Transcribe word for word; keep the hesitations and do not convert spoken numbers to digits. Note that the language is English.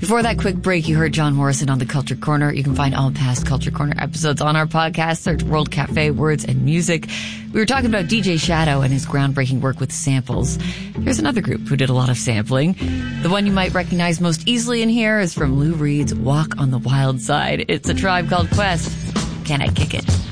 Before that quick break, you heard John Morrison on the Culture Corner. You can find all past Culture Corner episodes on our podcast. Search World Cafe Words and Music. We were talking about D J Shadow and his groundbreaking work with samples. Here's another group who did a lot of sampling. The one you might recognize most easily in here is from Lou Reed's Walk on the Wild Side. It's A Tribe Called Quest. Can I Kick It?